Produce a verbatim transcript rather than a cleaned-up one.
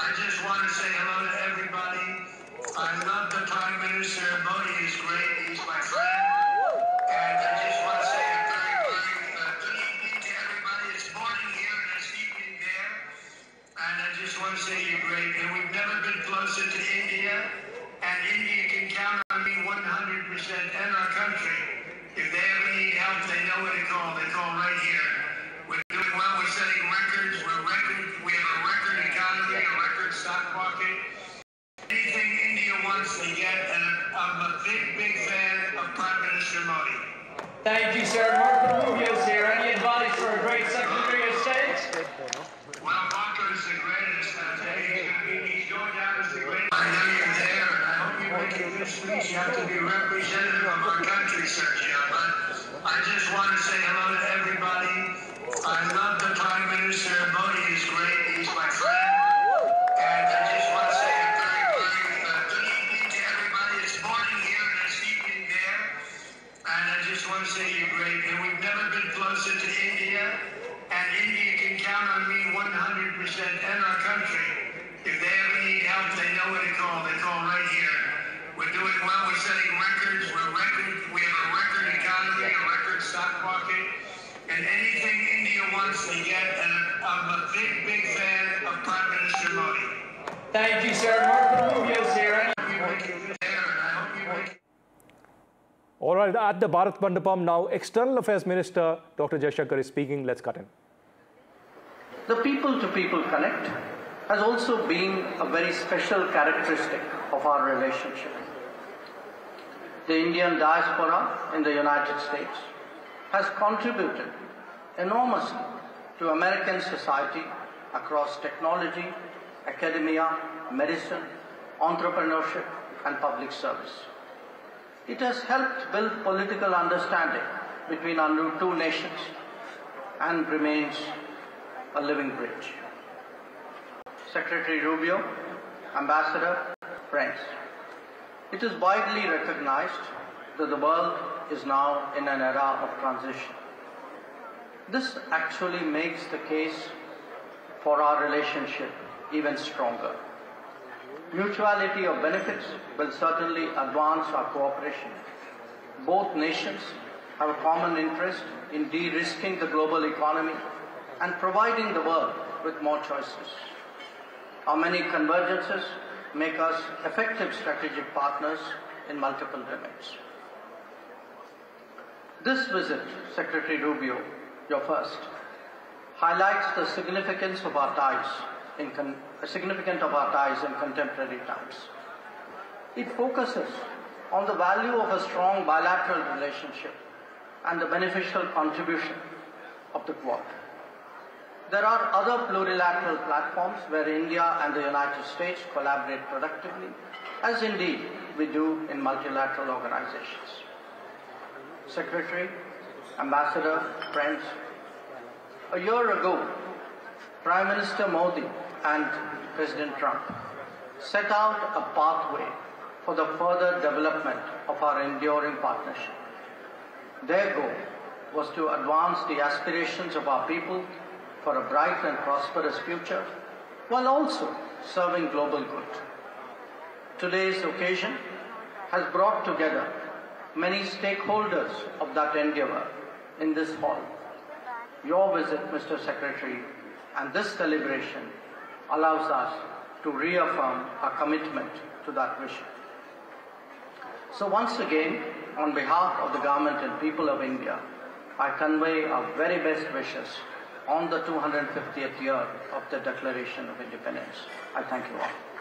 I just want to say hello to everybody. I love the Prime Minister. Modi is great. He's my friend. And I just want to say a very, very uh, good evening to everybody. It's morning here and it's evening there. And I just want to say you're great. And we've never been closer to India. And India can count on me one hundred percent and our country. If they ever need help, they know where to call. They call right here. We're doing well. We're setting records. We're record. We have a record economy, a record stock market. Anything India wants to get, and I'm a big, big fan of Prime Minister Modi. Thank you, sir. Marco Rubio's here. Any advice for a great Secretary of State? Well, Marco is the greatest. Uh, he, he's going down as the greatest. I know you're there, and I hope you make a good speech. You have to be representative of our country, Sergio. But I just want to say hello to everybody. I love the Prime Minister. Modi is great. He's my friend. And I just want to say a very, very uh, good evening to everybody. It's morning here and it's evening there. And I just want to say you're great. And we've never been closer to India. And India can count on me one hundred percent and our country. If they ever need help, they know where to call. They call right here. We're doing well. We're setting records. We're record. We have a record economy, a record stock market. And anything India wants to get, and I'm a big, big fan of Prime Minister Modi. Thank you, sir. Marco Rubio's here. All right, at the Bharat Mandapam now, External Affairs Minister Doctor Jaishankar is speaking. Let's cut in. The people-to-people connect has also been a very special characteristic of our relationship. The Indian diaspora in the United States has contributed enormously to American society across technology, academia, medicine, entrepreneurship, and public service. It has helped build political understanding between our two nations and remains a living bridge. Secretary Rubio, Ambassador, friends, it is widely recognized that the world is now in an era of transition. This actually makes the case for our relationship even stronger. Mutuality of benefits will certainly advance our cooperation. Both nations have a common interest in de-risking the global economy and providing the world with more choices. Our many convergences make us effective strategic partners in multiple domains. This visit, Secretary Rubio, your first, highlights the significance of our ties in con significant of our ties in contemporary times. It focuses on the value of a strong bilateral relationship and the beneficial contribution of the Quad. There are other plurilateral platforms where India and the United States collaborate productively, as indeed we do in multilateral organizations. Secretary, Ambassador, friends, a year ago, Prime Minister Modi and President Trump set out a pathway for the further development of our enduring partnership. Their goal was to advance the aspirations of our people for a bright and prosperous future, while also serving global good. Today's occasion has brought together many stakeholders of that endeavor in this hall. Your visit, Mister Secretary, and this celebration allows us to reaffirm our commitment to that vision. So once again, on behalf of the government and people of India, I convey our very best wishes on the two hundred fiftieth year of the Declaration of Independence. I thank you all.